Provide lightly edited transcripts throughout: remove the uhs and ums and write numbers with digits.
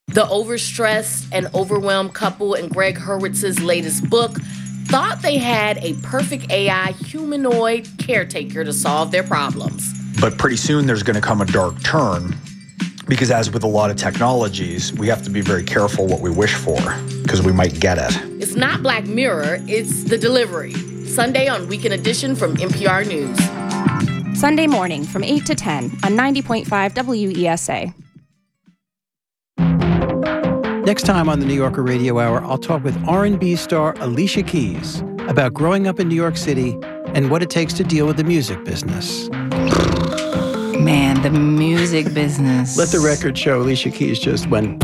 The overstressed and overwhelmed couple in Greg Hurwitz's latest book thought they had a perfect AI humanoid caretaker to solve their problems. But pretty soon there's going to come a dark turn, because as with a lot of technologies, we have to be very careful what we wish for, because we might get it. It's not Black Mirror, it's The Delivery. Sunday on Weekend Edition from NPR News. Sunday morning from 8 to 10 on 90.5 WESA. Next time on the New Yorker Radio Hour, I'll talk with R&B star Alicia Keys about growing up in New York City and what it takes to deal with the music business. Man, the music business. Let the record show Alicia Keys just went...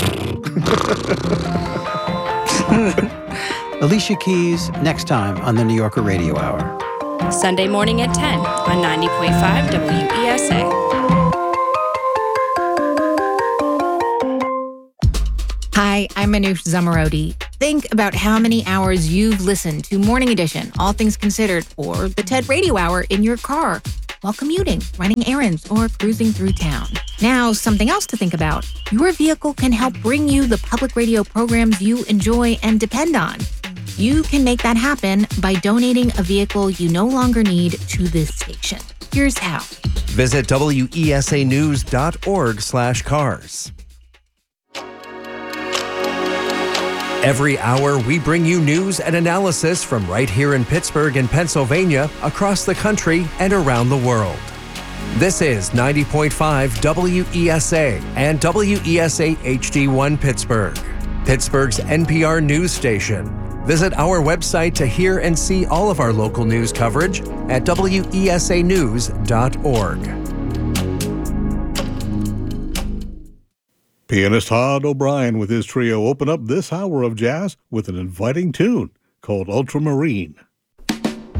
Alicia Keys, next time on the New Yorker Radio Hour. Sunday morning at 10 on 90.5 WESA. Hi, I'm Manoush Zomorodi. Think about how many hours you've listened to Morning Edition, All Things Considered, or the TED Radio Hour in your car while commuting, running errands, or cruising through town. Now, something else to think about. Your vehicle can help bring you the public radio programs you enjoy and depend on. You can make that happen by donating a vehicle you no longer need to this station. Here's how. Visit wesanews.org/cars. Every hour, we bring you news and analysis from right here in Pittsburgh and Pennsylvania, across the country, and around the world. This is 90.5 WESA and WESA HD1 Pittsburgh, Pittsburgh's NPR news station. Visit our website to hear and see all of our local news coverage at wesanews.org. Pianist Todd O'Brien with his trio open up this hour of jazz with an inviting tune called Ultramarine.